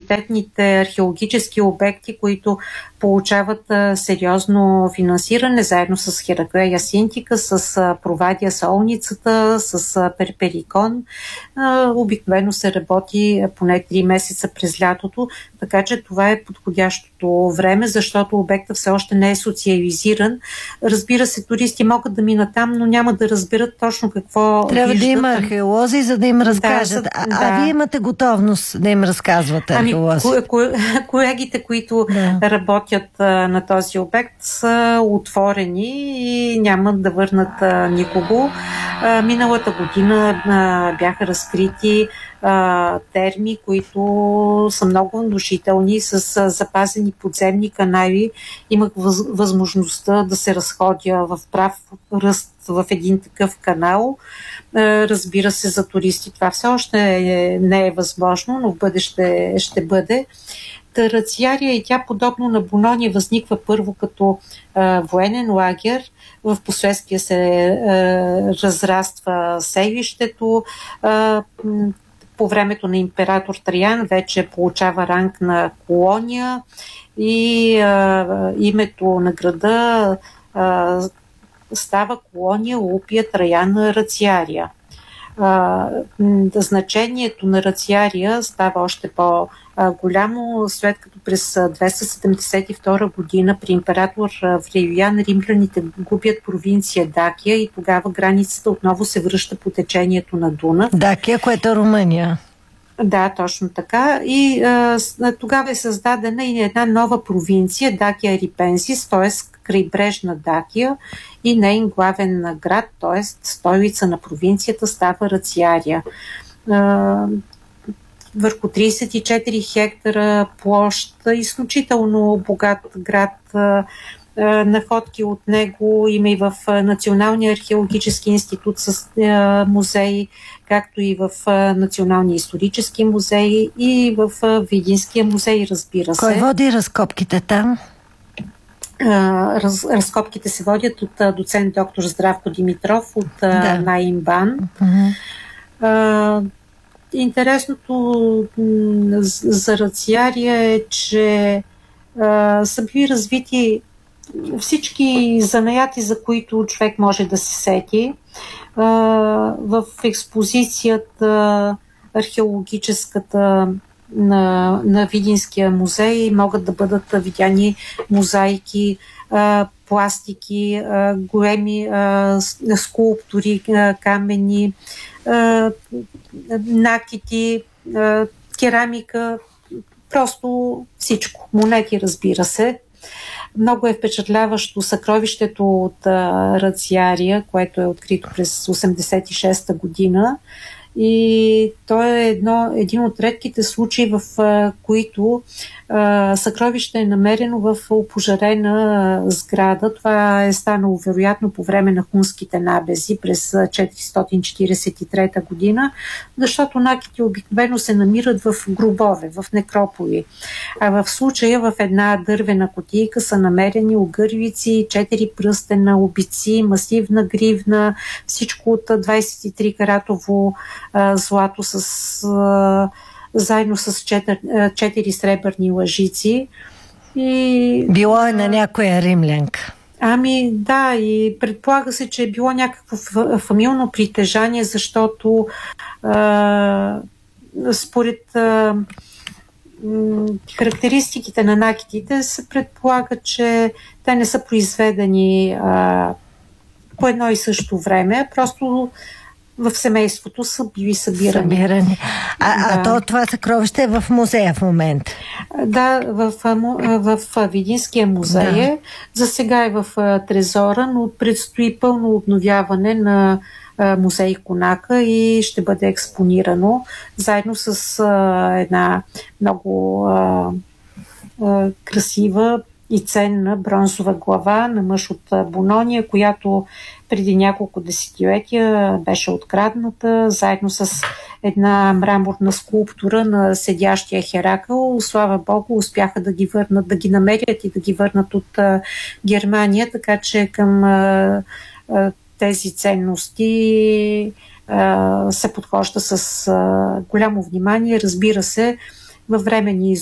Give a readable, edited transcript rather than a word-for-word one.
приоритетните археологически обекти, които получават сериозно финансиране, заедно с Хераклея Синтика, с Провадия Солницата, с Перперикон. Обикновено се работи поне 3 месеца през лятото, така че това е подходящото време, защото обектът все още не е социализиран. Разбира се, туристи могат да минат там, но няма да разберат точно какво трябва виждат. Да има археолози, за да им разкажат. А вие имате готовност да им разказвате, археолози? Колегите, които работят на този обект, са отворени и няма да върнат никого. Миналата година бяха разкрити терми, които са много внушителни, с запазени подземни канали. Имах възможността да се разходя в прав ръст в един такъв канал. Разбира се, за туристи това все още не е възможно, но в бъдеще ще бъде. Рациария и тя, подобно на Бонония, възниква първо като военен лагер, в последствие се разраства селището. По времето на император Траян вече получава ранг на колония и името на града става колония Улпия Траяна Рациария. Значението на Рациария става още по-голямо, след като през 272 година при император Аврелиан римляните губят провинция Дакия и тогава границата отново се връща по течението на Дунав. Дакия, което е Румъния. Да, точно така. И тогава е създадена и една нова провинция, Дакия Рипенсис, т.е. крайбрежна Дакия, и нейн главен град, т.е. столица на провинцията, става Рациария. Върху 34 хектара площ, изключително богат град. Находки от него има и в Националния археологически институт с музеи, както и в Националния исторически музей и в Видинския музей, разбира се. Кой води разкопките там? Разкопките се водят от доцент доктор Здравко Димитров от НАИМБАН. Интересното за Рациария е, че са били развити всички занаяти, за които човек може да се сети. В експозицията археологическата на Видинския музей могат да бъдат видяни мозайки, пластики, големи скулптури, камени, накити, керамика, просто всичко. Монети, разбира се. Много е впечатляващо съкровището от Рациария, което е открито през 1986 година. И то е един от редките случаи, в които съкровище е намерено в опожарена сграда. Това е станало вероятно по време на хунските набези през 443 година, защото накити обикновено се намират в гробове, в некрополи. А в случая в една дървена кутийка са намерени огървици, 4 пръстена, обици, масивна гривна, всичко от 23 каратово злато заедно с 4 сребърни лъжици. И било е на някоя римлянка. Ами да, и предполага се, че е било някакво фамилно притежание, защото според характеристиките на накитите се предполага, че те не са произведени по едно и също време, просто в семейството са били събирани. Това съкровище е в музея в момента? Да, в Видинския музей. За сега е в трезора, но предстои пълно обновяване на музей Конака и ще бъде експонирано заедно с една много красива и ценна бронзова глава на мъж от Бонония, която преди няколко десетилетия беше открадната, заедно с една мраморна скулптура на седящия Херакъл. Слава Богу, успяха да ги върнат, да ги намерят и да ги върнат от Германия, така че към тези ценности се подхожда с голямо внимание. Разбира се, във временни